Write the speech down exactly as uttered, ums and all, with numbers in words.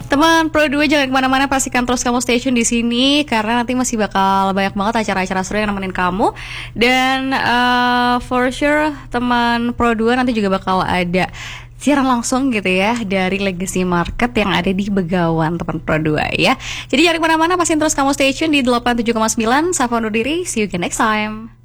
Teman Pro dua jangan kemana-mana, pastikan terus kamu stay tune di sini karena nanti masih bakal banyak banget acara-acara seru yang nemenin kamu. Dan uh, for sure teman Pro dua nanti juga bakal ada siaran langsung gitu ya dari Legacy Market yang ada di Begawan, teman Pro dua ya. Jadi jangan kemana-mana, pastiin terus kamu stay tune di delapan puluh tujuh koma sembilan. Safa undur diri, see you again next time.